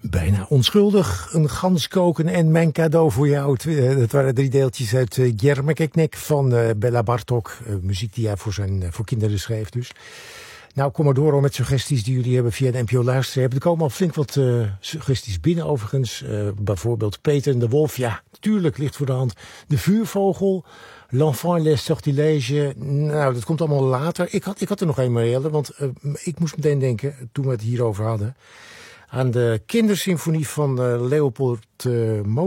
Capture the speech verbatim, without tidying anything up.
Bijna onschuldig, een gans koken en mijn cadeau voor jou. Dat waren drie deeltjes uit uh, Gjermekeknek van uh, Bella Bartok. Uh, muziek die hij voor, zijn, uh, voor kinderen schreef dus. Nou, kom maar door met suggesties die jullie hebben via de N P O Luisterapp. Er komen al flink wat uh, suggesties binnen overigens. Uh, bijvoorbeeld Peter en de Wolf. Ja, tuurlijk ligt voor de hand. De Vuurvogel. L'Enfant les Sortilèges. Nou, dat komt allemaal later. Ik had, ik had er nog een Marielle, want uh, ik moest meteen denken, toen we het hierover hadden, aan de kindersymfonie van uh, Leopold uh, Mozart.